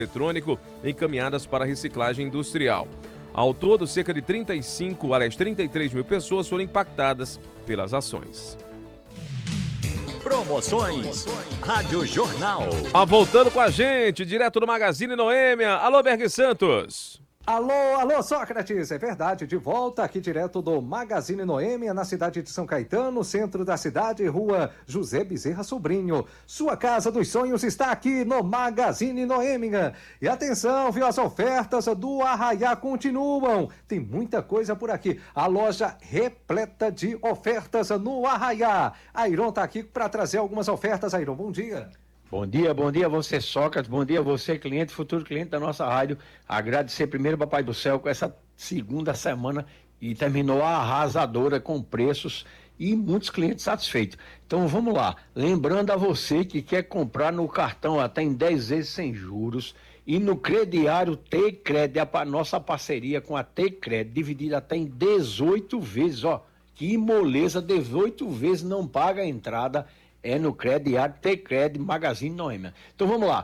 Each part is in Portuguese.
eletrônico encaminhadas para reciclagem industrial. Ao todo, cerca de 33 mil pessoas foram impactadas pelas ações. Promoções Rádio Jornal. Voltando com a gente, direto do Magazine Noêmia. Alô, Berg Santos. Alô, Sócrates, é verdade, de volta aqui direto do Magazine Noêmia, na cidade de São Caetano, centro da cidade, rua José Bezerra Sobrinho. Sua casa dos sonhos está aqui no Magazine Noêmia. E atenção, viu, as ofertas do Arraiá continuam. Tem muita coisa por aqui. A loja repleta de ofertas no Arraiá. Airon está aqui para trazer algumas ofertas. Airon, bom dia. Bom dia a você, Sócrates, bom dia a você, cliente, futuro cliente da nossa rádio. Agradecer primeiro, Papai do Céu, com essa segunda semana e terminou arrasadora com preços e muitos clientes satisfeitos. Então vamos lá, lembrando a você que quer comprar no cartão até em 10 vezes sem juros e no crediário T-Cred, a nossa parceria com a T-Cred, dividida até em 18 vezes, ó, que moleza, 18 vezes não paga a entrada. É no crediário T-Cred Magazine Noêmia. Então vamos lá.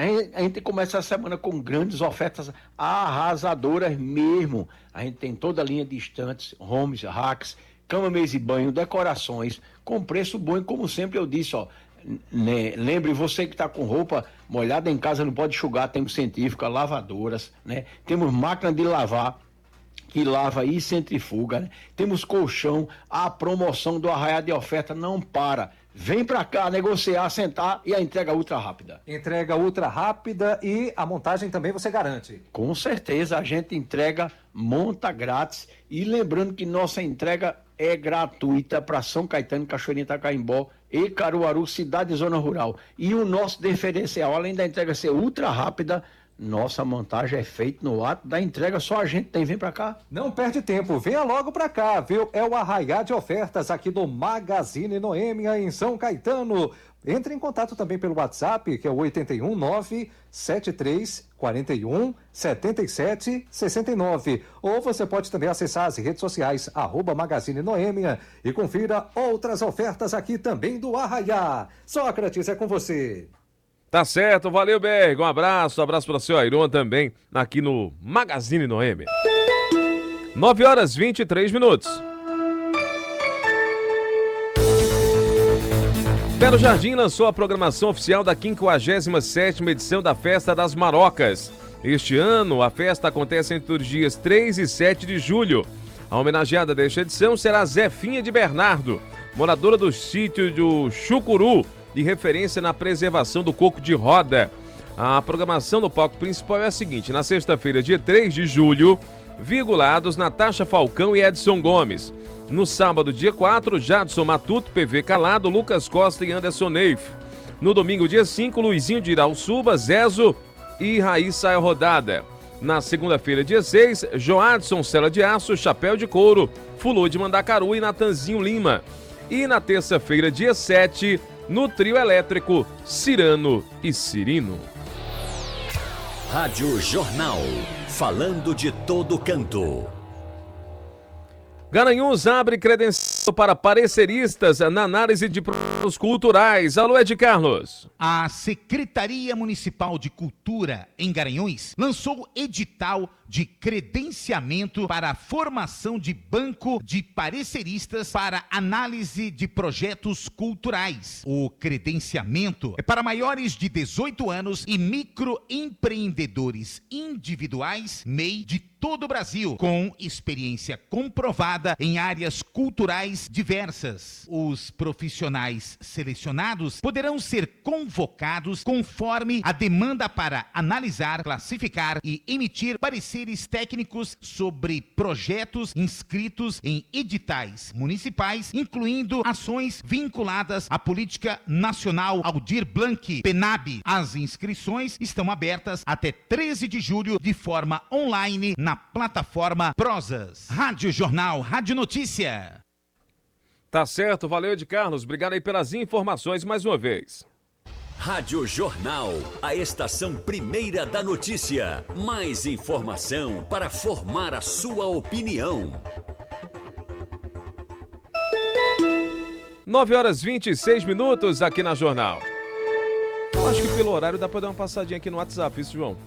A gente começa a semana com grandes ofertas arrasadoras mesmo. A gente tem toda a linha de estantes, homes, racks, cama, mesa e banho, decorações, com preço bom. E como sempre eu disse, ó, né, lembre você que está com roupa molhada em casa, não pode enxugar, temos centrífuga, lavadoras, né? Temos máquina de lavar, que lava e centrifuga, né? Temos colchão, a promoção do Arraiá de Oferta não para. Vem pra cá negociar, sentar e a entrega ultra rápida. Entrega ultra rápida e a montagem também você garante? Com certeza, a gente entrega, monta grátis e lembrando que nossa entrega é gratuita para São Caetano, Cachoeirinha, Itacaimbó e Caruaru, cidade e zona rural. E o nosso diferencial, além da entrega ser ultra rápida, nossa montagem é feita no ato da entrega, só a gente tem. Vem pra cá. Não perde tempo, venha logo pra cá, viu? É o Arraiá de Ofertas aqui do Magazine Noêmia, em São Caetano. Entre em contato também pelo WhatsApp, que é o 819-7341-7769. Ou você pode também acessar as redes sociais, @Magazine Noêmia, e confira outras ofertas aqui também do Arraiá. Sócrates, é com você. Tá certo, valeu, Berg. Um abraço para o seu Airon também, aqui no Magazine Noêmia. 9h23. Belo Jardim lançou a programação oficial da 57ª edição da Festa das Marocas. Este ano, a festa acontece entre os dias 3 e 7 de julho. A homenageada desta edição será Zefinha de Bernardo, moradora do sítio do Chucuru, de referência na preservação do coco de roda. A programação do palco principal é a seguinte: na sexta-feira, dia 3 de julho, virgulados Natasha Falcão e Edson Gomes. No sábado, dia 4, Jadson Matuto, PV Calado, Lucas Costa e Anderson Neif. No domingo, dia 5, Luizinho de Irauçuba, Zezo e Raíssa Rodada. Na segunda-feira, dia 6, Joadson Cela de Aço, Chapéu de Couro, Fulô de Mandacaru e Natanzinho Lima. E na terça-feira, dia 7, no trio elétrico, Cirano e Cirino. Rádio Jornal, falando de todo canto. Garanhuns abre credencial para pareceristas na análise de produtos culturais. Alô, Ed Carlos. A Secretaria Municipal de Cultura em Garanhuns lançou edital de credenciamento para a formação de banco de pareceristas para análise de projetos culturais. O credenciamento é para maiores de 18 anos e microempreendedores individuais, MEI, de todo o Brasil, com experiência comprovada em áreas culturais diversas. Os profissionais selecionados poderão ser convocados conforme a demanda para analisar, classificar e emitir pareceres técnicos sobre projetos inscritos em editais municipais, incluindo ações vinculadas à Política Nacional Aldir Blanc, PENAB. As inscrições estão abertas até 13 de julho de forma online na plataforma Prosas. Rádio Jornal, Rádio Notícia. Tá certo, valeu, Ed Carlos. Obrigado aí pelas informações mais uma vez. Rádio Jornal, a estação primeira da notícia. Mais informação para formar a sua opinião. 9h26 aqui na Jornal. Eu acho que pelo horário dá pra dar uma passadinha aqui no WhatsApp, isso, João?